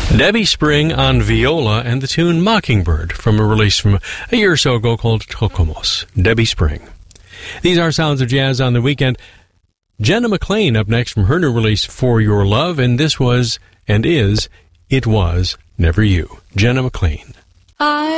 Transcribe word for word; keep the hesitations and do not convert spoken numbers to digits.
Debbie Spring on viola and the tune Mockingbird from a release from a year or so ago called Tocomos. Debbie Spring. These are Sounds of Jazz on the Weekend. Jenna McLean up next from her new release For Your Love, and this was and is It Was Never You. Jenna McLean. I